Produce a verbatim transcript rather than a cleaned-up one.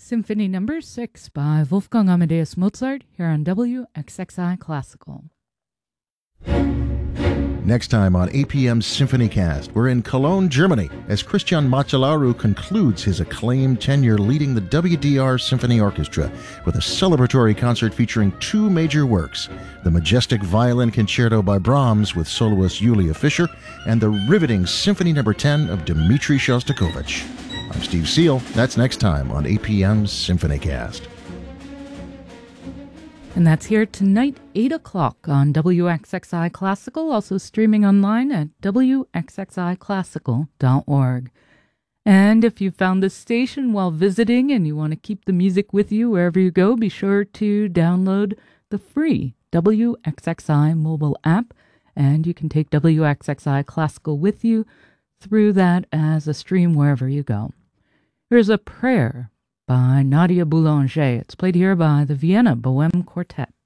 Symphony Number six by Wolfgang Amadeus Mozart here on W X X I Classical. Next time on A P M's SymphonyCast, we're in Cologne, Germany, as Christian Macellaro concludes his acclaimed tenure leading the W D R Symphony Orchestra with a celebratory concert featuring two major works, the majestic Violin Concerto by Brahms with soloist Julia Fischer, and the riveting Symphony Number ten of Dmitri Shostakovich. I'm Steve Seal. That's next time on A P M's SymphonyCast. And that's here tonight, eight o'clock on W X X I Classical, also streaming online at W X X I classical dot org. And if you found this station while visiting and you want to keep the music with you wherever you go, be sure to download the free W X X I mobile app, and you can take W X X I Classical with you through that as a stream wherever you go. Here's a prayer by Nadia Boulanger. It's played here by the Vienna Bohème Quartet.